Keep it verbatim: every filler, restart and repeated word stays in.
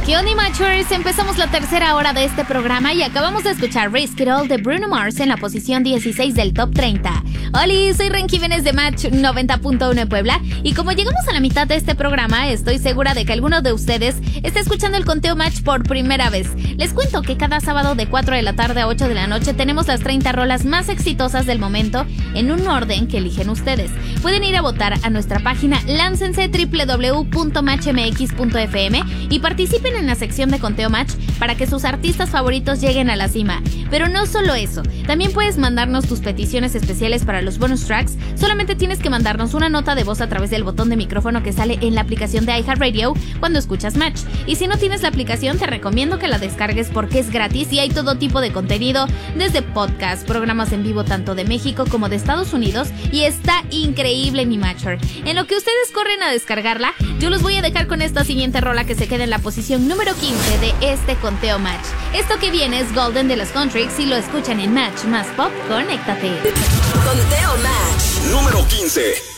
¿Qué onda, Matchers? Empezamos la tercera hora de este programa y acabamos de escuchar Risk It All de Bruno Mars en la posición dieciséis del Top treinta. Hola, soy Ren Jiménez de Match noventa punto uno en Puebla y como llegamos a la mitad de este programa, estoy segura de que alguno de ustedes está escuchando el conteo Match por primera vez. Les cuento que cada sábado de cuatro de la tarde a ocho de la noche tenemos las treinta rolas más exitosas del momento en un orden que eligen ustedes. Pueden ir a votar a nuestra página, láncense doble u doble u doble u punto match m x punto f m y participen en la sección de conteo Match para que sus artistas favoritos lleguen a la cima. Pero no solo eso, también puedes mandarnos tus peticiones especiales para los bonus tracks. Solamente tienes que mandarnos una nota de voz a través del botón de micrófono que sale en la aplicación de iHeartRadio cuando escuchas Match. Y si no tienes la aplicación, te recomiendo que la descargues porque es gratis y hay todo tipo de contenido, desde podcasts, programas en vivo tanto de México como de Estados Unidos, y está increíble, mi Matcher. En lo que ustedes corren a descargarla, yo los voy a dejar con esta siguiente rola que se queda en la posición número quince de este conteo Match. Esto que viene es Golden de los Contrix y lo escuchan en Match más Pop. Conéctate. Conteo Match número quince.